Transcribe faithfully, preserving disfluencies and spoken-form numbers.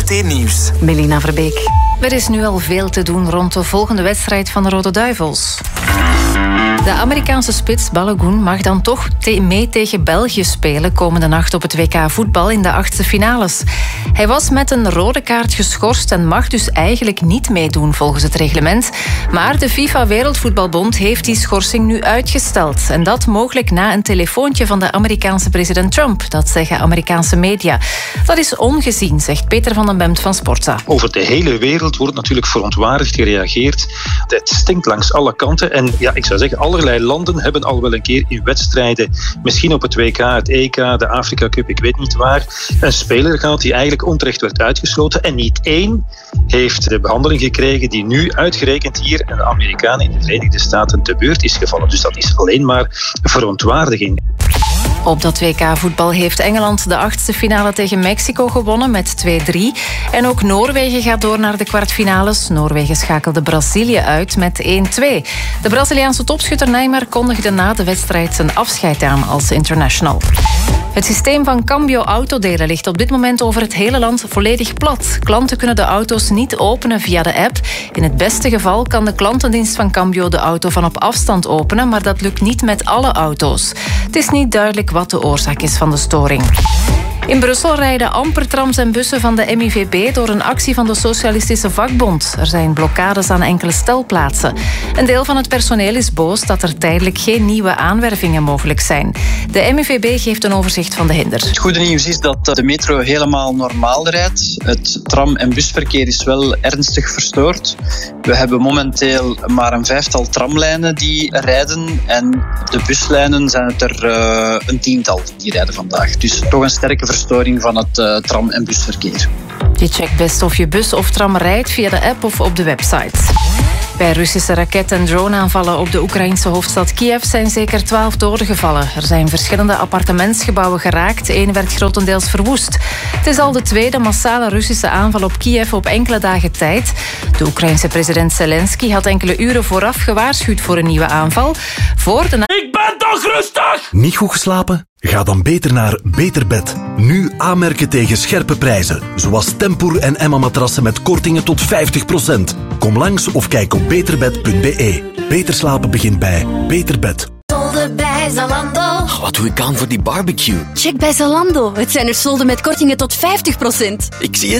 R T Nieuws. Melina Verbeek. Er is nu al veel te doen rond de volgende wedstrijd van de Rode Duivels. De Amerikaanse spits Balogun mag dan toch te- mee tegen België spelen komende nacht op het W K voetbal in de achtste finales. Hij was met een rode kaart geschorst en mag dus eigenlijk niet meedoen volgens het reglement. Maar de FIFA Wereldvoetbalbond heeft die schorsing nu uitgesteld. En dat mogelijk na een telefoontje van de Amerikaanse president Trump. Dat zeggen Amerikaanse media. Dat is ongezien, zegt Peter van den Bemt van Sportza. Over de hele wereld wordt natuurlijk verontwaardigd gereageerd. Het stinkt langs alle kanten. En ja, ik zou zeggen, allerlei landen hebben al wel een keer in wedstrijden, misschien op het W K, het E K, de Afrika Cup, ik weet niet waar, een speler gehad die eigenlijk onterecht werd uitgesloten. En niet één heeft de behandeling gekregen die nu uitgerekend hier in de Amerikanen in de Verenigde Staten te beurt is gevallen. Dus dat is alleen maar verontwaardiging. Op dat W K-voetbal heeft Engeland de achtste finale tegen Mexico gewonnen met twee drie. En ook Noorwegen gaat door naar de kwartfinales. Noorwegen schakelde Brazilië uit met één twee. De Braziliaanse topschutter Neymar kondigde na de wedstrijd zijn afscheid aan als international. Het systeem van Cambio autodelen ligt op dit moment over het hele land volledig plat. Klanten kunnen de auto's niet openen via de app. In het beste geval kan de klantendienst van Cambio de auto van op afstand openen, maar dat lukt niet met alle auto's. Het is niet duidelijk wat de oorzaak is van de storing. In Brussel rijden amper trams en bussen van de M I V B door een actie van de Socialistische Vakbond. Er zijn blokkades aan enkele stelplaatsen. Een deel van het personeel is boos dat er tijdelijk geen nieuwe aanwervingen mogelijk zijn. De M I V B geeft een overzicht van de hinder. Het goede nieuws is dat de metro helemaal normaal rijdt. Het tram- en busverkeer is wel ernstig verstoord. We hebben momenteel maar een vijftal tramlijnen die rijden en de buslijnen zijn het er uh, een tiental die rijden vandaag. Dus toch een sterke verstoring van het uh, tram- en busverkeer. Je checkt best of je bus of tram rijdt via de app of op de website. Bij Russische raket- en droneaanvallen op de Oekraïnse hoofdstad Kiev zijn zeker twaalf doden gevallen. Er zijn verschillende appartementsgebouwen geraakt. Eén werd grotendeels verwoest. Het is al de tweede massale Russische aanval op Kiev op enkele dagen tijd. De Oekraïense president Zelensky had enkele uren vooraf gewaarschuwd voor een nieuwe aanval. Voor de... Ik ben toch rustig! Niet goed geslapen? Ga dan beter naar Beter Bed. Nu aanmerken tegen scherpe prijzen. Zoals Tempoor en Emma matrassen met kortingen tot vijftig procent. Kom langs of kijk op beterbed punt b e. Beter slapen begint bij Beter Bed. Solden bij Zalando. Oh, wat doe ik aan voor die barbecue? Check bij Zalando. Het zijn er solden met kortingen tot vijftig procent. Ik zie het.